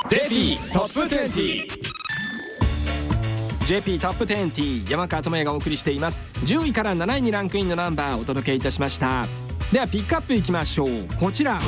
JP トップ20 JP トップ20山川智也がお送りしています。10位から7位にランクインのナンバーをお届けいたしました。ではピックアップいきましょう。こちら